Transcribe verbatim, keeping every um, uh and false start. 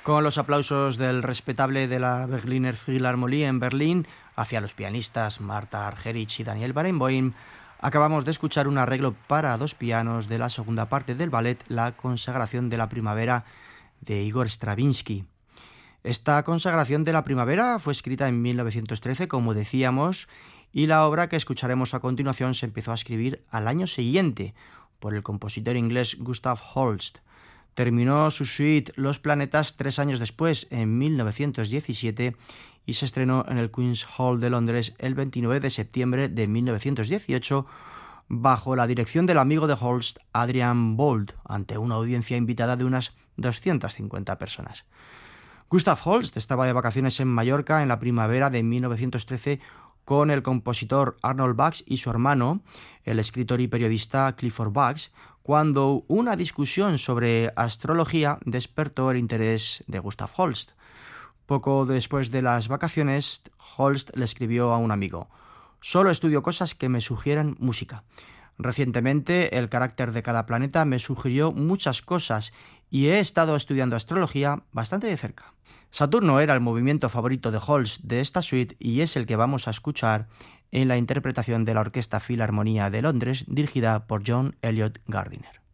Con los aplausos del respetable de la Berliner Philharmonie en Berlín hacia los pianistas Martha Argerich y Daniel Barenboim, acabamos de escuchar un arreglo para dos pianos de la segunda parte del ballet La consagración de la primavera de Igor Stravinsky. Esta consagración de la primavera fue escrita en mil novecientos trece, como decíamos, y la obra que escucharemos a continuación se empezó a escribir al año siguiente por el compositor inglés Gustav Holst. Terminó su suite Los planetas tres años después, en mil novecientos diecisiete, y se estrenó en el Queen's Hall de Londres el veintinueve de septiembre de mil novecientos dieciocho, bajo la dirección del amigo de Holst, Adrian Bold, ante una audiencia invitada de unas doscientas cincuenta personas. Gustav Holst estaba de vacaciones en Mallorca en la primavera de mil novecientos trece con el compositor Arnold Bax y su hermano, el escritor y periodista Clifford Bax, cuando una discusión sobre astrología despertó el interés de Gustav Holst. Poco después de las vacaciones, Holst le escribió a un amigo: «Solo estudio cosas que me sugieran música. Recientemente, el carácter de cada planeta me sugirió muchas cosas y he estado estudiando astrología bastante de cerca». Saturno era el movimiento favorito de Holst de esta suite y es el que vamos a escuchar en la interpretación de la Orquesta Filarmonía de Londres dirigida por John Eliot Gardiner.